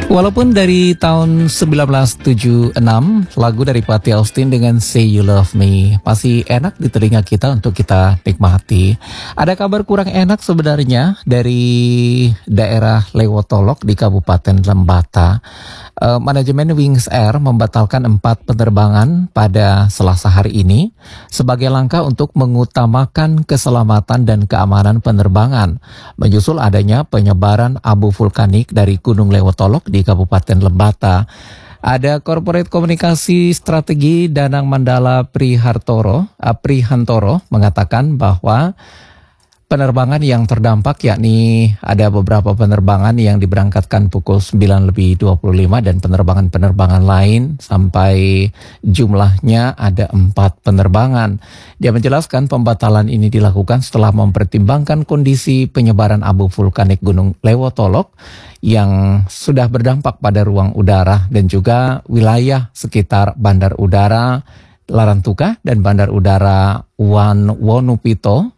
Walaupun dari tahun 1976, lagu dari Patti Austin dengan Say You Love Me masih enak di telinga kita untuk kita nikmati. Ada kabar kurang enak sebenarnya dari daerah Lewotolok di Kabupaten Lembata. Manajemen Wings Air membatalkan 4 penerbangan pada Selasa hari ini sebagai langkah untuk mengutamakan keselamatan dan keamanan penerbangan, menyusul adanya penyebaran abu vulkanik dari Gunung Lewotolok di Kabupaten Lembata. Ada Korporat Komunikasi Strategi Danang Mandala Prihantoro mengatakan bahwa penerbangan yang terdampak, yakni ada beberapa penerbangan yang diberangkatkan pukul 9:25 dan penerbangan-penerbangan lain sampai jumlahnya ada 4 penerbangan. Dia menjelaskan pembatalan ini dilakukan setelah mempertimbangkan kondisi penyebaran abu vulkanik Gunung Lewotolok yang sudah berdampak pada ruang udara dan juga wilayah sekitar Bandar Udara Larantuka dan Bandar Udara Wonopitu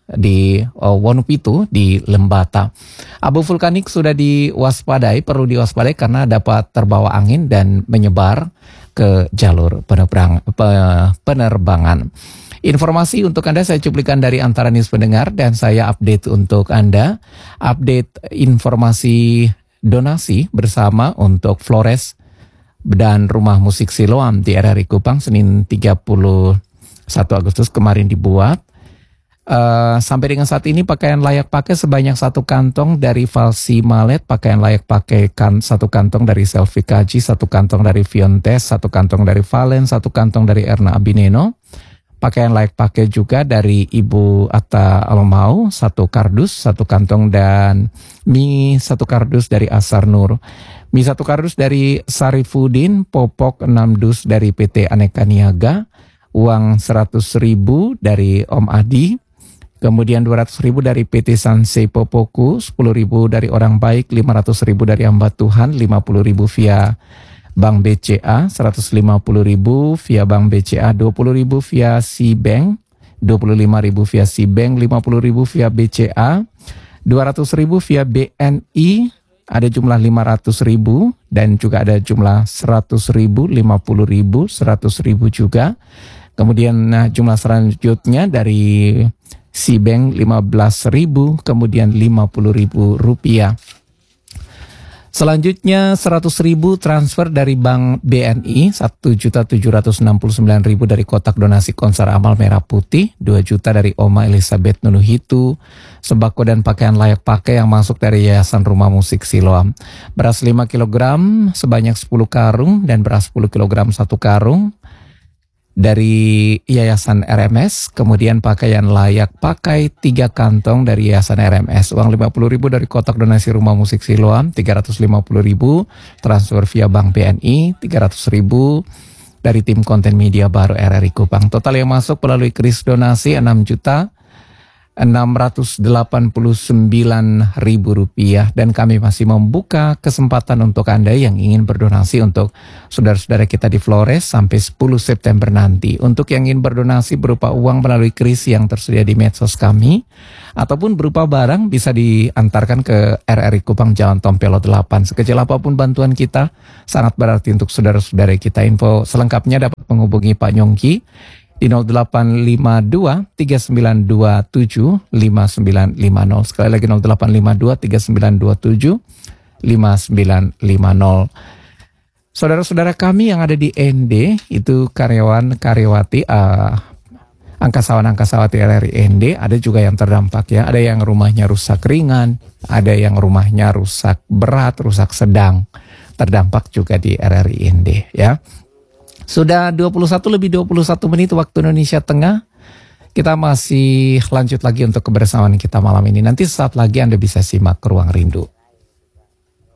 di Lembata. Abu vulkanik sudah perlu diwaspadai karena dapat terbawa angin dan menyebar ke jalur penerbangan. Informasi untuk Anda saya cuplikan dari Antara News Pendengar dan saya update untuk Anda. Update informasi donasi bersama untuk Flores dan Rumah Musik Siloam di RRI Kupang Senin 31 Agustus kemarin dibuat. Sampai dengan saat ini pakaian layak pakai sebanyak 1 kantong dari Falsi Malet, pakaian layak pakai 1 kantong dari Selvi Kaji, 1 kantong dari Fiontes, 1 kantong dari Valen, 1 kantong dari Erna Abineno. Pakaian layak pakai juga dari Ibu Atta Alomau, 1 kardus, 1 kantong, dan mie 1 kardus dari Asar Nur. Mie 1 kardus dari Sarifudin, popok 6 dus dari PT Aneka Niaga, uang 100.000 dari Om Adi, kemudian 200.000 dari PT Sansei Popoku, 10.000 dari Orang Baik, 500.000 dari Hamba Tuhan, 50.000 via Bank BCA, 150.000 via Bank BCA, 20.000 via Cbank, 25.000 via Cbank, 50.000 via BCA, 200.000 via BNI, ada jumlah 500.000 dan juga ada jumlah 100.000, 50.000, 100.000 juga. Kemudian jumlah selanjutnya dari Cbank 15.000, kemudian 50.000 rupiah. Selanjutnya 100.000 transfer dari Bank BNI, 1.769.000 dari kotak donasi Konsar Amal Merah Putih, 2 juta dari Oma Elizabeth Nunuhitu, sembako dan pakaian layak pakai yang masuk dari Yayasan Rumah Musik Siloam. Beras 5 kg sebanyak 10 karung dan beras 10 kg 1 karung dari Yayasan RMS, kemudian pakaian layak pakai 3 kantong dari Yayasan RMS, uang 50.000 dari kotak donasi Rumah Musik Siloam, 350.000 transfer via Bank BNI, 300.000 dari tim konten media baru RRI Kupang. Total yang masuk melalui kris donasi 6.689.000 rupiah, dan kami masih membuka kesempatan untuk Anda yang ingin berdonasi untuk saudara-saudara kita di Flores sampai 10 September nanti. Untuk yang ingin berdonasi berupa uang melalui kris yang tersedia di medsos kami ataupun berupa barang bisa diantarkan ke RRI Kupang Jalan Tompelo 8. Sekecil apapun bantuan kita sangat berarti untuk saudara-saudara kita. Info selengkapnya dapat menghubungi Pak Nyongki di 0852 3927 5950. Sekali lagi 0852 3927 5950. Saudara-saudara kami yang ada di ND itu karyawan-karyawati angkasawan-angkasawati RRI ND, ada juga yang terdampak ya. Ada yang rumahnya rusak ringan, ada yang rumahnya rusak berat, rusak sedang. Terdampak juga di RRI ND ya. Sudah 21 menit waktu Indonesia Tengah. Kita masih lanjut lagi untuk kebersamaan kita malam ini. Nanti sesaat lagi Anda bisa simak Ruang Rindu.